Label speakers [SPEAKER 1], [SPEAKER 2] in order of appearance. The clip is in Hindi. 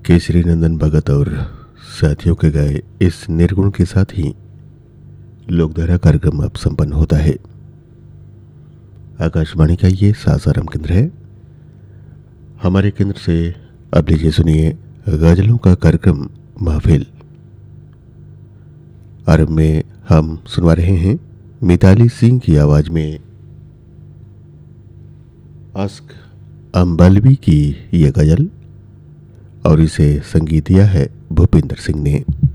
[SPEAKER 1] केसरी नंदन भगत और साथियों के गाए इस निर्गुण के साथ ही लोकधारा कार्यक्रम अब संपन्न होता है। आकाशवाणी का ये सासाराम केंद्र है। हमारे केंद्र से अब लीजिए सुनिए गजलों का कार्यक्रम महफिल। आरंभ में हम सुनवा रहे हैं मिताली सिंह की आवाज में आस्क अंबलवी की यह गजल और इसे संगीत दिया है भूपिंदर सिंह ने।